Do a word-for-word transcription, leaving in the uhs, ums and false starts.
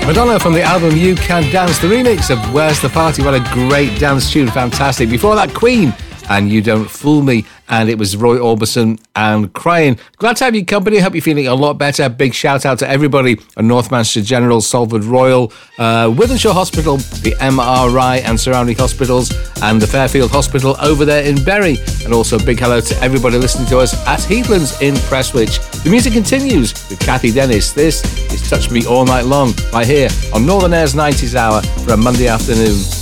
Madonna from the album You Can Dance, the remix of Where's the Party? What a great dance tune, fantastic. Before that, Queen and You Don't Fool Me, and it was Roy Orbison and Crying. Glad to have your company. Hope you're feeling a lot better. Big shout out to everybody at North Manchester General, Salford Royal, uh, Wythenshawe Hospital, the M R I and surrounding hospitals, and the Fairfield Hospital over there in Bury. And also a big hello to everybody listening to us at Heathlands in Prestwich. The music continues with Kathy Dennis. This is Touch Me All Night Long, right here on Northern Air's nineties Hour for a Monday afternoon.